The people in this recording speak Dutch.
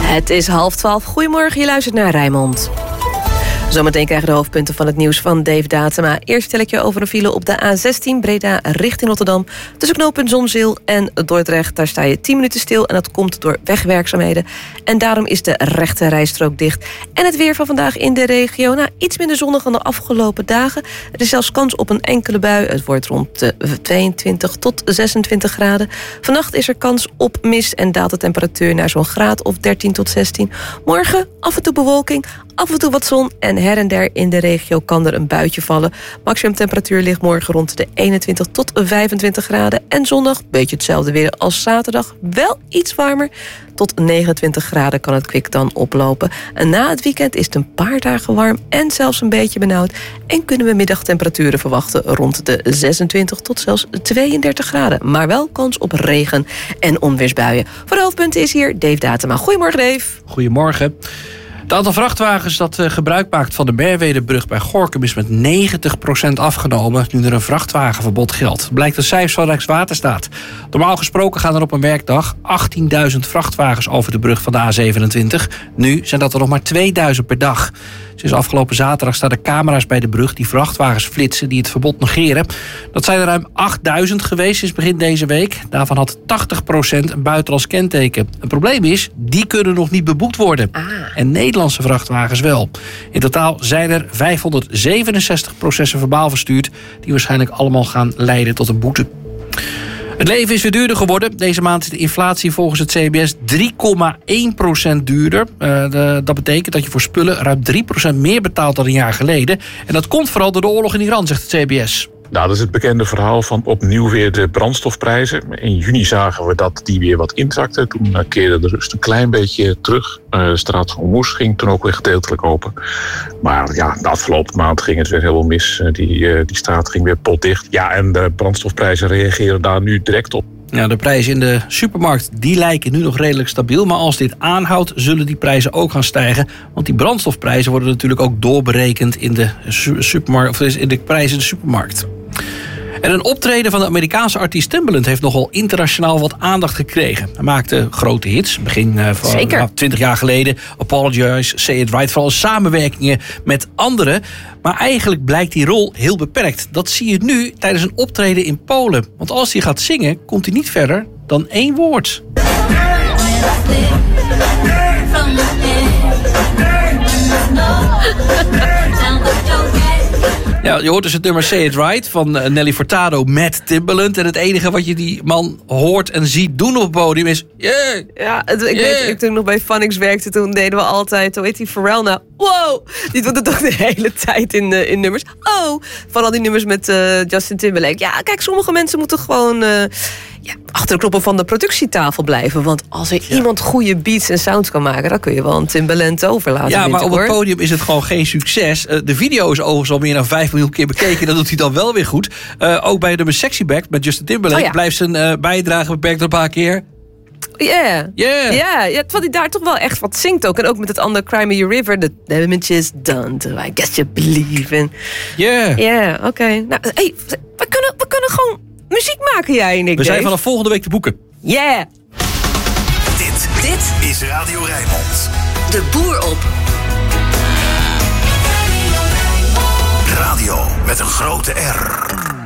Het is 11:30. Goedemorgen, je luistert naar Rijnmond. Zometeen krijgen de hoofdpunten van het nieuws van Dave Datema. Eerst stel ik je over een file op de A16 Breda richting Rotterdam. Tussen knooppunt Zonzeel en Dordrecht. Daar sta je 10 minuten stil en dat komt door wegwerkzaamheden. En daarom is de rechte rijstrook dicht. En het weer van vandaag in de regio. Iets minder zonnig dan de afgelopen dagen. Er is zelfs kans op een enkele bui. Het wordt rond de 22 tot 26 graden. Vannacht is er kans op mist en daalt de temperatuur naar zo'n graad of 13 tot 16. Morgen af en toe bewolking, af en toe wat zon en her en der in de regio kan er een buitje vallen. Maximum temperatuur ligt morgen rond de 21 tot 25 graden. En zondag, beetje hetzelfde weer als zaterdag, wel iets warmer. Tot 29 graden kan het kwik dan oplopen. En na het weekend is het een paar dagen warm en zelfs een beetje benauwd. En kunnen we middagtemperaturen verwachten rond de 26 tot zelfs 32 graden. Maar wel kans op regen en onweersbuien. Voor de hoofdpunten is hier Dave Datema. Goedemorgen, Dave. Goedemorgen. Het aantal vrachtwagens dat gebruik maakt van de Merwedebrug bij Gorinchem is met 90% afgenomen nu er een vrachtwagenverbod geldt. Blijkt uit cijfers van Rijkswaterstaat. Normaal gesproken gaan er op een werkdag 18.000 vrachtwagens over de brug van de A27. Nu zijn dat er nog maar 2.000 per dag. Sinds afgelopen zaterdag staan er camera's bij de brug die vrachtwagens flitsen die het verbod negeren. Dat zijn er ruim 8.000 geweest sinds begin deze week. Daarvan had 80% een buitenlands kenteken. Het probleem is, die kunnen nog niet beboekt worden. En Nederlandse vrachtwagens wel. In totaal zijn er 567 processen verbaal verstuurd die waarschijnlijk allemaal gaan leiden tot een boete. Het leven is weer duurder geworden. Deze maand is de inflatie volgens het CBS 3,1% duurder. Dat betekent dat je voor spullen ruim 3% meer betaalt dan een jaar geleden. En dat komt vooral door de oorlog in Iran, zegt het CBS. Nou, dat is het bekende verhaal van opnieuw weer de brandstofprijzen. In juni zagen we dat die weer wat inzakten. Toen keerde de rust een klein beetje terug. De straat van Hormuz ging toen ook weer gedeeltelijk open. Maar ja, de afgelopen maand ging het weer helemaal mis. Die straat ging weer potdicht. Ja, en de brandstofprijzen reageren daar nu direct op. Ja, de prijzen in de supermarkt die lijken nu nog redelijk stabiel. Maar als dit aanhoudt, zullen die prijzen ook gaan stijgen. Want die brandstofprijzen worden natuurlijk ook doorberekend in de supermarkt, of in de prijzen in de supermarkt. En een optreden van de Amerikaanse artiest Timbaland heeft nogal internationaal wat aandacht gekregen. Hij maakte grote hits, begin van 20 jaar geleden. Apologize, Say It Right, vooral samenwerkingen met anderen. Maar eigenlijk blijkt die rol heel beperkt. Dat zie je nu tijdens een optreden in Polen. Want als hij gaat zingen, komt hij niet verder dan 1 woord. Ja, je hoort dus het nummer Say It Right van Nelly Furtado met Timbaland. En het enige wat je die man hoort en ziet doen op het podium is... Yeah, ja, ik toen nog bij Phonics werkte, toen deden we altijd... Hoe heet die Pharrell nou? Wow! Die doet het toch de hele tijd in nummers. Oh! Van al die nummers met Justin Timberlake. Ja, kijk, sommige mensen moeten gewoon... achter de knoppen van de productietafel blijven. Want als er iemand goede beats en sounds kan maken... dan kun je wel een Timbaland overlaten. Ja, maar op het podium is het gewoon geen succes. De video is overigens al meer dan 5 miljoen keer bekeken. Dat doet hij dan wel weer goed. Ook bij de nummer Sexy Back met Justin Timberlake... blijft zijn bijdrage beperkt een paar keer. Ja, terwijl hij daar toch wel echt wat zingt ook. En ook met het andere Cry Me a River. The damage is done, do I guess you believe in. Ja, oké. Nou, hey, we kunnen gewoon... muziek maken, jij en ik. We zijn vanaf volgende week te boeken. Yeah! Dit is Radio Rijnmond. De Boer op. Radio met een grote R.